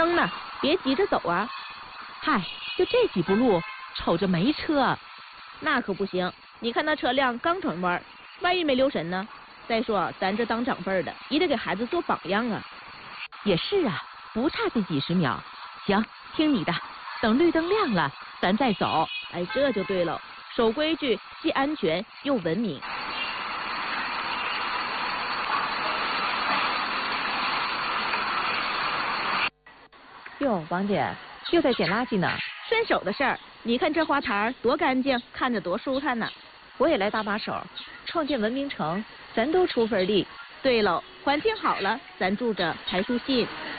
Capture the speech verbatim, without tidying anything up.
等呢，别急着走啊。 嗨，就这几步路，瞅着没车。 那可不行，你看那车辆刚转弯，万一没留神呢？再说咱这当长辈的，也得给孩子做榜样啊。 也是啊，不差这几十秒。行，听你的，等绿灯亮了，咱再走。 哎，这就对了，守规矩，既安全又文明。 哟，王姐又在捡垃圾呢。 顺手的事儿，你看这花坛多干净，看着多舒坦呢。 我也来搭把手，创建文明城，咱都出份力。 对喽，环境好了，咱住着才舒心。